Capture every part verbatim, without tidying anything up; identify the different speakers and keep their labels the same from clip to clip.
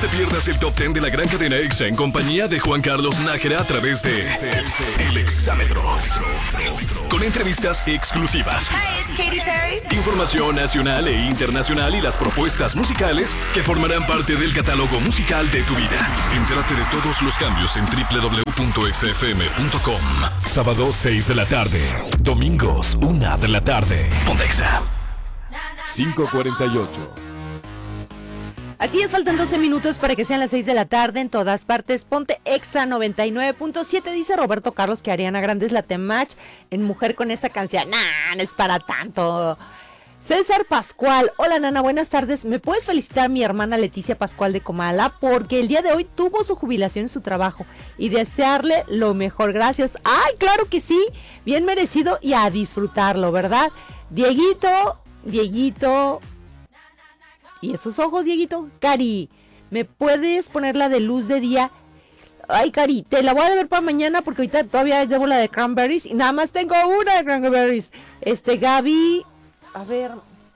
Speaker 1: te pierdas el top diez de la gran cadena Exa en compañía de Juan Carlos Nájera a través de El Exámetro. Con entrevistas exclusivas.
Speaker 2: Hi, it's Katy Perry.
Speaker 1: Información nacional e internacional y las propuestas musicales que formarán parte del catálogo musical de tu vida. Entérate de todos los cambios en doble u doble u doble u punto exa efe eme punto com. Sábado seis de la tarde. Domingos una de la tarde. Ponte Exa.
Speaker 3: cinco cuarenta y ocho.
Speaker 4: Así es, faltan doce minutos para que sean las seis de la tarde en todas partes. Ponte Exa noventa y nueve punto siete. Dice Roberto Carlos que Ariana Grande es la Temach en Mujer con esta canción. Nah, no es para tanto. César Pascual, hola Nana, buenas tardes. ¿Me puedes felicitar a mi hermana Leticia Pascual de Comala? Porque el día de hoy tuvo su jubilación en su trabajo y desearle lo mejor. Gracias. Ay, claro que sí, bien merecido y a disfrutarlo, ¿verdad? Dieguito, Dieguito... ¿Y esos ojos, Dieguito? Cari, ¿me puedes poner la de Luz de Día? Ay, Cari, te la voy a deber para mañana porque ahorita todavía debo la de Cranberries y nada más tengo una de Cranberries. Este, Gaby, a ver.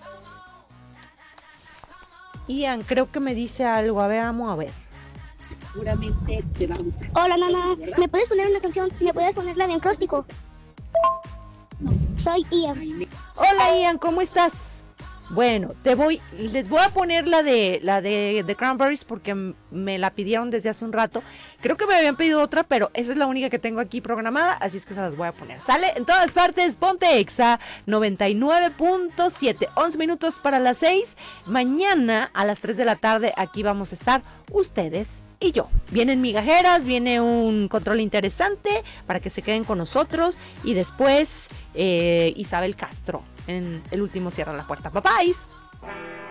Speaker 4: Ian, creo que me dice algo. A ver, vamos a ver.
Speaker 5: Seguramente te va a gustar. Hola, Nana, ¿me puedes poner una canción? ¿Me puedes poner la de Acróstico? Soy Ian.
Speaker 4: Hola, Ian, ¿cómo estás? Bueno, te voy, les voy a poner la de la de, de Cranberries porque m- me la pidieron desde hace un rato. Creo que me habían pedido otra, pero esa es la única que tengo aquí programada, así es que se las voy a poner. Sale en todas partes, ponte Exa noventa y nueve punto siete, once minutos para las seis. Mañana a las tres de la tarde aquí vamos a estar ustedes y yo. Vienen migajeras, viene un control interesante para que se queden con nosotros y después eh, Isabel Castro. En el último cierra la puerta. Papáis.